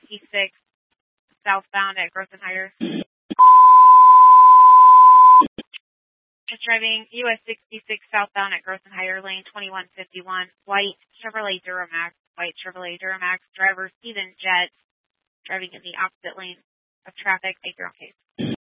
southbound at Gross and Higher. Just driving US 66 southbound at Gross and Higher, lane 2151, white Chevrolet Duramax, driver Stephen Jett, driving in the opposite lane of traffic. Make your own case.